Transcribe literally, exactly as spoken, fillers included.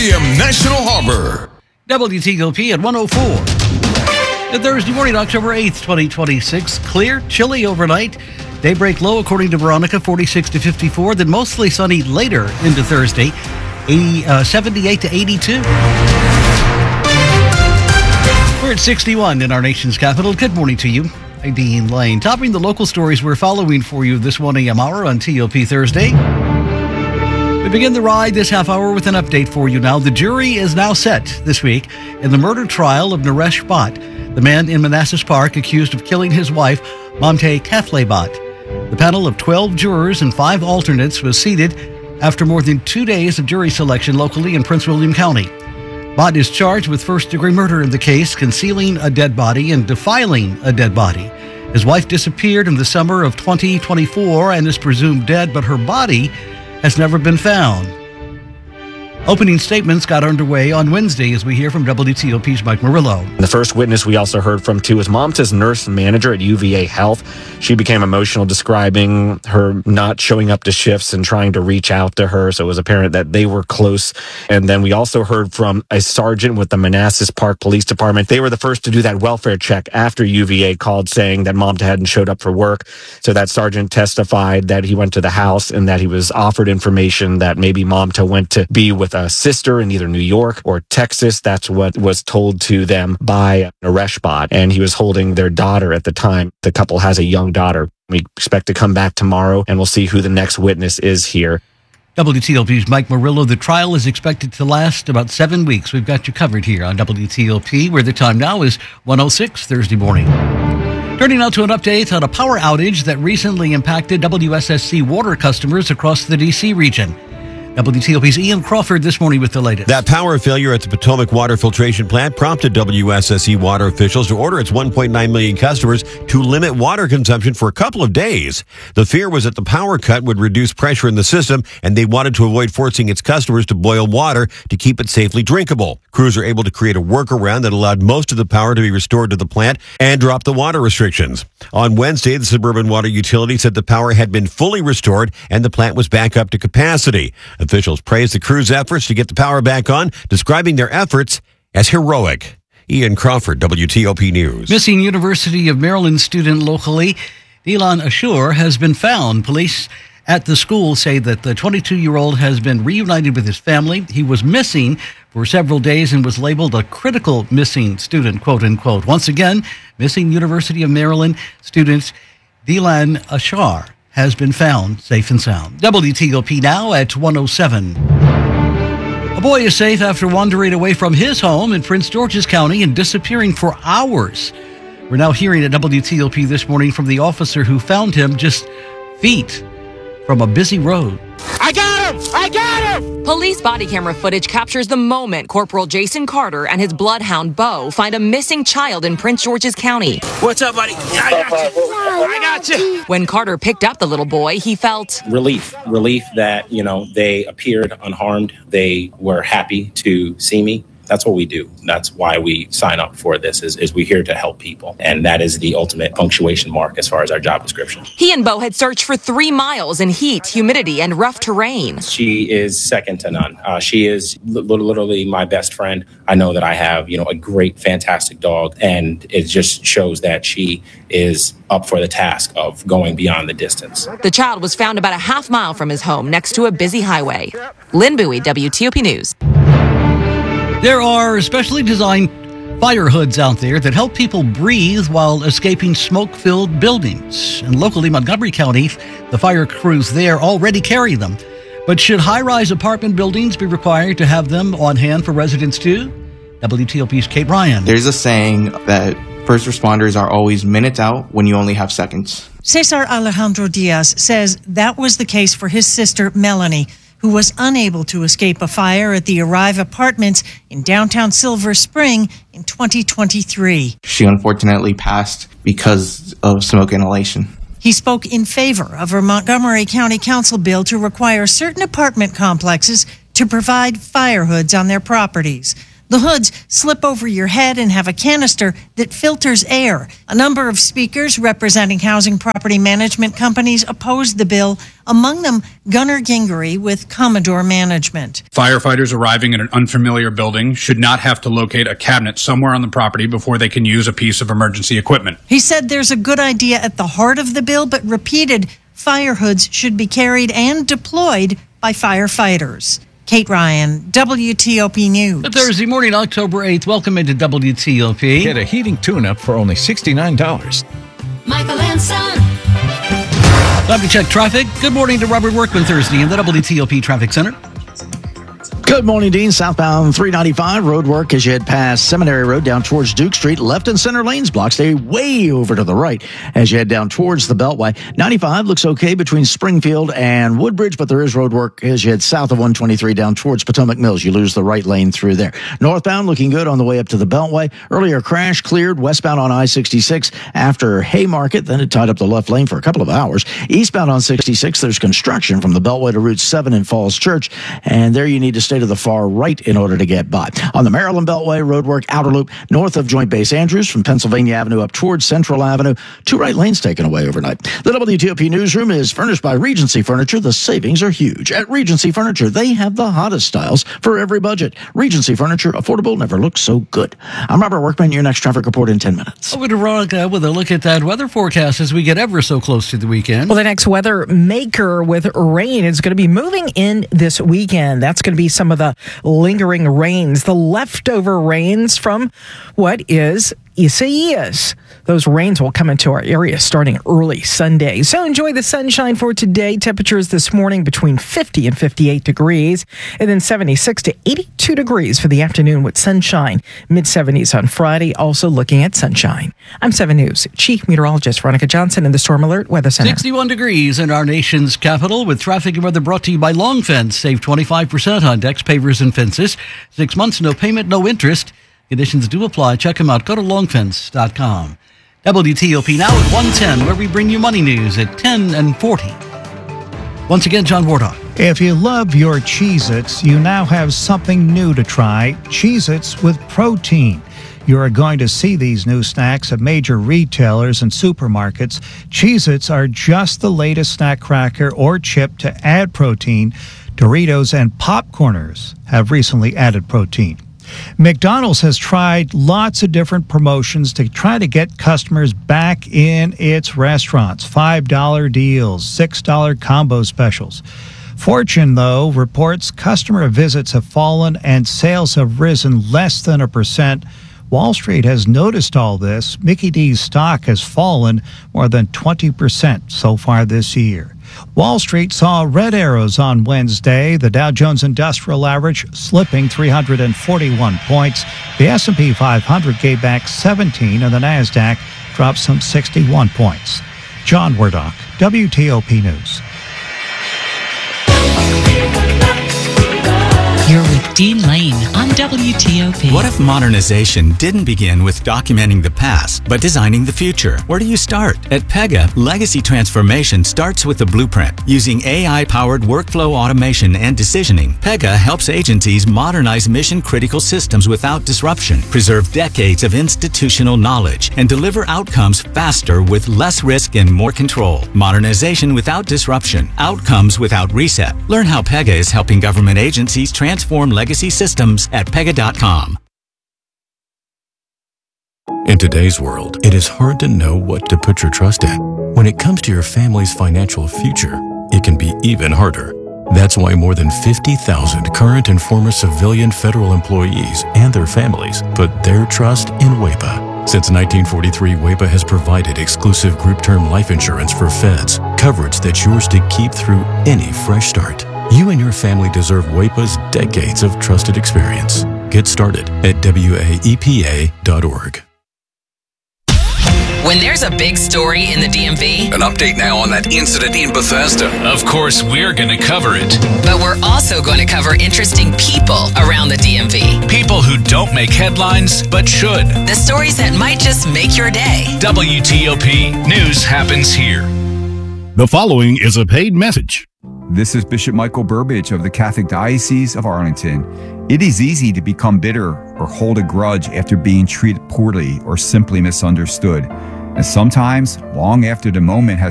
National Harbor. W T O P at one oh four. And Thursday morning, October eighth, twenty twenty-six. Clear, chilly overnight. Daybreak low, according to Veronica, forty-six to fifty-four. Then mostly sunny later into Thursday, eighty, uh, seventy-eight to eighty-two. We're at sixty-one in our nation's capital. Good morning to you. I'm Dean Lane. Topping the local stories we're following for you this one a m hour on T O P Thursday. We begin the ride this half hour with an update for you now. The jury is now set this week in the murder trial of Naresh Bhatt, the man in Manassas Park accused of killing his wife, Mamta Kathleen Bhatt. The panel of twelve jurors and five alternates was seated after more than two days of jury selection locally in Prince William County. Bhatt is charged with first-degree murder in the case, concealing a dead body and defiling a dead body. His wife disappeared in the summer of twenty twenty-four and is presumed dead, but her body has never been found. Opening statements got underway on Wednesday as we hear from W T O P's Mike Murillo. The first witness we also heard from, too, is Mamta's nurse manager at U V A Health. She became emotional describing her not showing up to shifts and trying to reach out to her, so it was apparent that they were close. And then we also heard from a sergeant with the Manassas Park Police Department. They were the first to do that welfare check after U V A called saying that Mamta hadn't showed up for work. So that sergeant testified that he went to the house and that he was offered information that maybe Mamta went to be with a sister in either New York or Texas. That's what was told to them by Naresh Bhatt, and he was holding their daughter at the time. The couple has a young daughter. We expect to come back tomorrow, and we'll see who the next witness is here. W T O P's Mike Murillo. The trial is expected to last about seven weeks. We've got you covered here on W T O P, where the time now is one oh six Thursday morning. Turning now to an update on a power outage that recently impacted W S S C water customers across the D C region. W T O P's Ian Crawford this morning with the latest. That power failure at the Potomac Water Filtration Plant prompted W S S C water officials to order its one point nine million customers to limit water consumption for a couple of days. The fear was that the power cut would reduce pressure in the system, and they wanted to avoid forcing its customers to boil water to keep it safely drinkable. Crews were able to create a workaround that allowed most of the power to be restored to the plant and drop the water restrictions. On Wednesday, the Suburban Water Utility said the power had been fully restored and the plant was back up to capacity. Officials praised the crew's efforts to get the power back on, describing their efforts as heroic. Ian Crawford, W T O P News. Missing University of Maryland student locally, Dylan Ashur, has been found. Police at the school say that the twenty-two-year-old has been reunited with his family. He was missing for several days and was labeled a critical missing student, quote unquote. Once again, missing University of Maryland student Dylan Ashur has been found safe and sound. W T O P now at one oh seven. A boy is safe after wandering away from his home in Prince George's County and disappearing for hours. We're now hearing at W T O P this morning from the officer who found him just feet from a busy road. I got him! I got him! Police body camera footage captures the moment Corporal Jason Carter and his bloodhound Bo find a missing child in Prince George's County. What's up, buddy? I got you. I got you. When Carter picked up the little boy, he felt relief. Relief that, you know, they appeared unharmed. They were happy to see me. That's what we do. That's why we sign up for this, is, is we're here to help people. And that is the ultimate punctuation mark as far as our job description. He and Bo had searched for three miles in heat, humidity, and rough terrain. She is second to none. Uh, she is li- literally my best friend. I know that I have, you know, a great, fantastic dog. And it just shows that she is up for the task of going beyond the distance. The child was found about a half mile from his home next to a busy highway. Lynn Bowie, W T O P News. There are specially designed fire hoods out there that help people breathe while escaping smoke-filled buildings. And locally, Montgomery County, the fire crews there already carry them. But should high-rise apartment buildings be required to have them on hand for residents too? W T O P's Kate Ryan. There's a saying that first responders are always minutes out when you only have seconds. Cesar Alejandro Diaz says that was the case for his sister, Melanie, who was unable to escape a fire at the Arrive Apartments in downtown Silver Spring in twenty twenty-three. She unfortunately passed because of smoke inhalation. He spoke in favor of a Montgomery County Council bill to require certain apartment complexes to provide fire hoods on their properties. The hoods slip over your head and have a canister that filters air. A number of speakers representing housing property management companies opposed the bill, among them Gunnar Gingery with Commodore Management. Firefighters arriving in an unfamiliar building should not have to locate a cabinet somewhere on the property before they can use a piece of emergency equipment. He said there's a good idea at the heart of the bill, but repeated fire hoods should be carried and deployed by firefighters. Kate Ryan, W T O P News. Thursday morning, October eighth. Welcome into W T O P. Get a heating tune-up for only sixty-nine dollars. Michael and Son. Time to check traffic. Good morning to Robert Workman Thursday in the W T O P Traffic Center. Good morning, Dean. Southbound three ninety-five road work as you head past Seminary Road down towards Duke Street. Left and center lanes blocked. Stay way over to the right as you head down towards the Beltway. ninety-five looks okay between Springfield and Woodbridge, but there is road work as you head south of one twenty-three down towards Potomac Mills. You lose the right lane through there. Northbound looking good on the way up to the Beltway. Earlier crash cleared westbound on I sixty-six after Haymarket. Then it tied up the left lane for a couple of hours. Eastbound on sixty-six, there's construction from the Beltway to Route seven in Falls Church, and there you need to stay to the far right in order to get by. On the Maryland Beltway, roadwork outer loop north of Joint Base Andrews from Pennsylvania Avenue up towards Central Avenue. Two right lanes taken away overnight. The W T O P newsroom is furnished by Regency Furniture. The savings are huge. At Regency Furniture, they have the hottest styles for every budget. Regency Furniture, affordable, never looked so good. I'm Robert Workman, your next traffic report in ten minutes. Over to Veronica with a look at that weather forecast as we get ever so close to the weekend. Well, the next weather maker with rain is going to be moving in this weekend. That's going to be some of the lingering rains, the leftover rains from what is Isaias. Those rains will come into our area starting early Sunday. So enjoy the sunshine for today. Temperatures this morning between fifty and fifty-eight degrees, and then seventy-six to eighty-two degrees for the afternoon with sunshine. mid seventies on Friday, also looking at sunshine. I'm seven News Chief Meteorologist Veronica Johnson in the Storm Alert Weather Center. sixty-one degrees in our nation's capital with traffic and weather brought to you by Long Fence. Save twenty-five percent on decks, pavers, and fences. Six months, no payment, no interest. Conditions do apply. Check them out. Go to long fence dot com. W T O P now at one ten, where we bring you money news at ten and forty. Once again, John Wardock. If you love your Cheez-Its, you now have something new to try, Cheez-Its with protein. You are going to see these new snacks at major retailers and supermarkets. Cheez-Its are just the latest snack cracker or chip to add protein. Doritos and Popcorners have recently added protein. McDonald's has tried lots of different promotions to try to get customers back in its restaurants. five dollar deals, six dollar combo specials. Fortune, though, reports customer visits have fallen and sales have risen less than a percent. Wall Street has noticed all this. Mickey D's stock has fallen more than twenty percent so far this year. Wall Street saw red arrows on Wednesday. The Dow Jones Industrial Average slipping three hundred forty-one points. The S and P five hundred gave back seventeen, and the NASDAQ dropped some sixty-one points. John Wardock, W T O P News. You're with Dean Lane on W T O P. What if modernization didn't begin with documenting the past, but designing the future? Where do you start? At Pega, legacy transformation starts with the blueprint. Using A I-powered workflow automation and decisioning, Pega helps agencies modernize mission-critical systems without disruption, preserve decades of institutional knowledge, and deliver outcomes faster with less risk and more control. Modernization without disruption. Outcomes without reset. Learn how Pega is helping government agencies transform Transform legacy systems at pega dot com. In today's world, it is hard to know what to put your trust in. When it comes to your family's financial future, it can be even harder. That's why more than fifty thousand current and former civilian federal employees and their families put their trust in WAEPA. Since nineteen forty-three, WAEPA has provided exclusive group term life insurance for feds, coverage that's yours to keep through any fresh start. You and your family deserve WAEPA's decades of trusted experience. Get started at W A E P A dot org. When there's a big story in the D M V, An update now on that incident in Bethesda. Of course, we're going to cover it. but we're also going to cover interesting people around the D M V. People who don't make headlines, but should. The stories that might just make your day. W T O P News happens here. The following is a paid message. This is Bishop Michael Burbidge of the Catholic Diocese of Arlington. It is easy to become bitter or hold a grudge after being treated poorly or simply misunderstood. And sometimes, long after the moment has